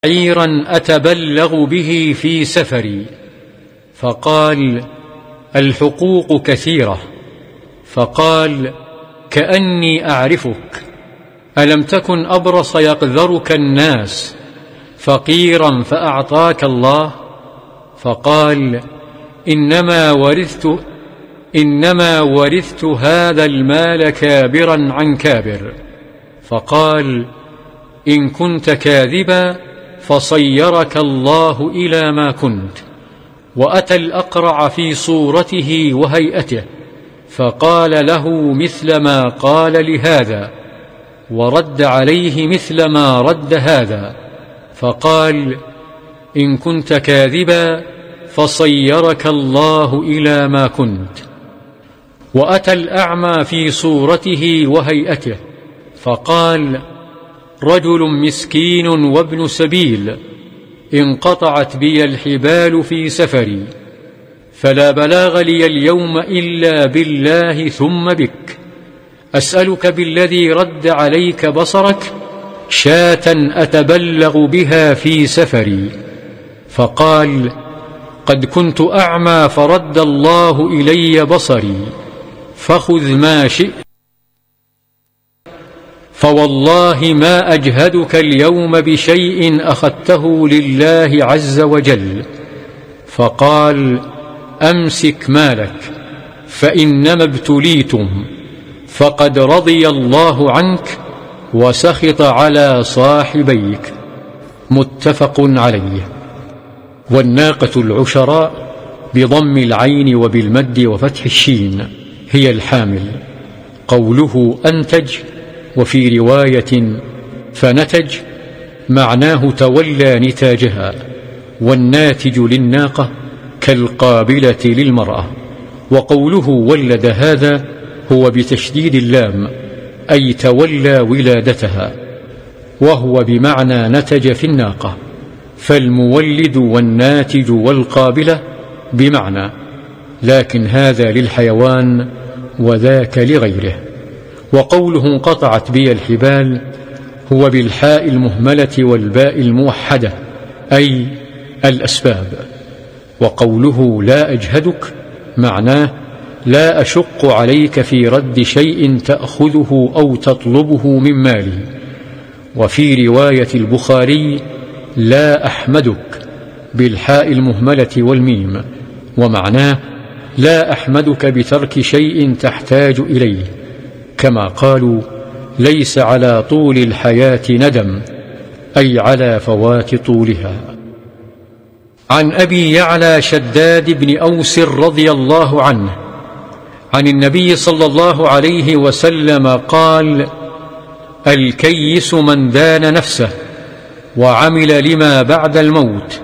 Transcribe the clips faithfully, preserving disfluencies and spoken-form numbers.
بعيرا أتبلغ به في سفري. فقال: الحقوق كثيرة. فقال: كأني أعرفك، ألم تكن أبرص يقذرك الناس فقيرا فأعطاك الله؟ فقال: إنما ورثت إنما ورثت هذا المال كابرا عن كابر. فقال: إن كنت كاذبا فصيرك الله إلى ما كنت. وأتى الأقرع في صورته وهيئته فقال له مثل ما قال لهذا، ورد عليه مثل ما رد هذا، فقال: إن كنت كاذبا فصيرك الله إلى ما كنت. وأتى الأعمى في صورته وهيئته فقال: رجل مسكين وابن سبيل، انقطعت بي الحبال في سفري، فلا بلاغ لي اليوم إلا بالله ثم بك، أسألك بالذي رد عليك بصرك شاة أتبلغ بها في سفري. فقال: قد كنت أعمى فرد الله إلي بصري، فخذ ما شئت، فوالله ما أجهدك اليوم بشيء أخذته لله عز وجل. فقال: أمسك مالك فإنما ابتليتم، فقد رضي الله عنك وسخط على صاحبيك. متفق عليه. والناقة العشراء بضم العين وبالمد وفتح الشين هي الحامل. قوله أنتج وفي رواية فنتج معناه تولى نتاجها، والناتج للناقة كالقابلة للمرأة. وقوله ولد هذا هو بتشديد اللام، أي تولى ولادتها، وهو بمعنى نتج في الناقة، فالمولد والناتج والقابلة بمعنى، لكن هذا للحيوان وذاك لغيره. وقوله انقطعت بي الحبال هو بالحاء المهملة والباء الموحدة، أي الأسباب. وقوله لا أجهدك معناه لا أشق عليك في رد شيء تأخذه أو تطلبه من مالي. وفي رواية البخاري لا أحمدك بالحاء المهملة والميم، ومعناه لا أحمدك بترك شيء تحتاج إليه، كما قالوا ليس على طول الحياة ندم، أي على فوات طولها. عن أبي يعلى شداد بن أوس رضي الله عنه عن النبي صلى الله عليه وسلم قال: الكيس من دان نفسه وعمل لما بعد الموت.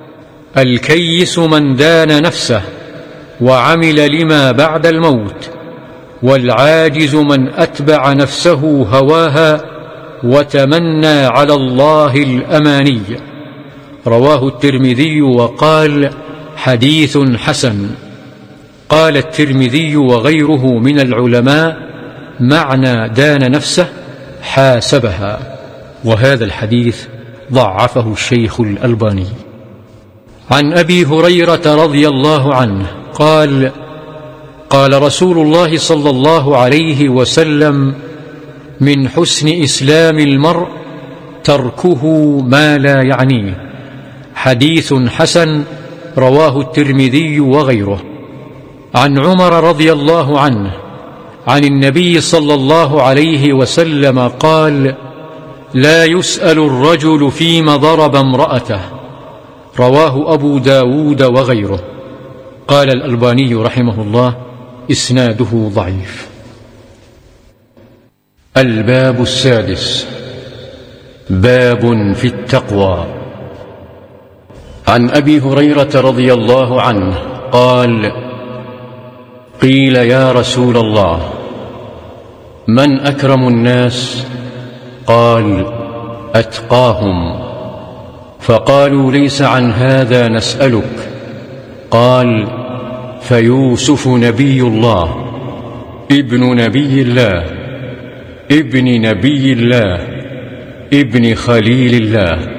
الكيس من دان نفسه وعمل لما بعد الموت، والعاجز من أتبع نفسه هواها وتمنى على الله الأماني. رواه الترمذي وقال: حديث حسن. قال الترمذي وغيره من العلماء معنى دان نفسه حاسبها، وهذا الحديث ضعفه الشيخ الألباني. عن أبي هريرة رضي الله عنه قال: قال رسول الله صلى الله عليه وسلم: من حسن إسلام المرء تركه ما لا يعنيه. حديث حسن. رواه الترمذي وغيره. عن عمر رضي الله عنه عن النبي صلى الله عليه وسلم قال: لا يسأل الرجل فيما ضرب امرأته. رواه أبو داود وغيره. قال الألباني رحمه الله: إسناده ضعيف. الباب السادس، باب في التقوى. عن أبي هريرة رضي الله عنه قال: قيل يا رسول الله، من أكرم الناس؟ قال: أتقاهم. فقالوا: ليس عن هذا نسألك. قال: فيوسف نبي الله، ابن نبي الله، ابن نبي الله، ابن خليل الله.